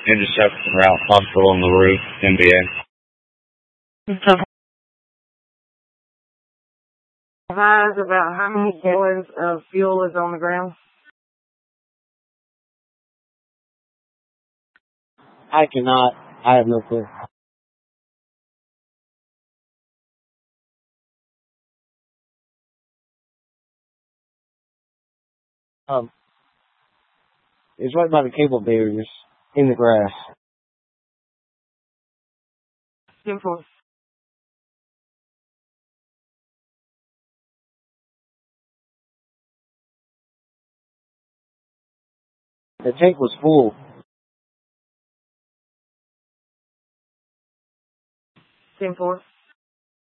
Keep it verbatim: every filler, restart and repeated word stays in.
Interception route possible on the roof, N B A. Advise about how many gallons of fuel is on the ground? I cannot. I have no clue. Um, it's right by the cable barriers in the grass. Simple. The tank was full. Simple.